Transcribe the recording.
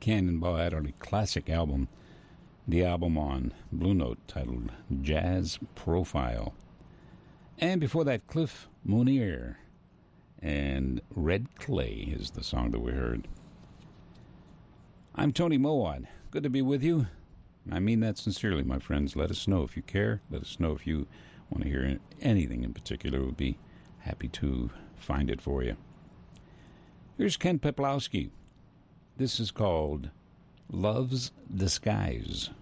Cannonball Adderley classic album, the album on Blue Note titled Jazz Profile. And before that, Cliff Mounier and Red Clay is the song that we heard. I'm Tony Mowat. Good to be with you. I mean that sincerely, my friends. Let us know if you care. Let us know if you want to hear anything in particular. We'll be happy to find it for you. Here's Ken Peplowski. This is called Love's Disguise.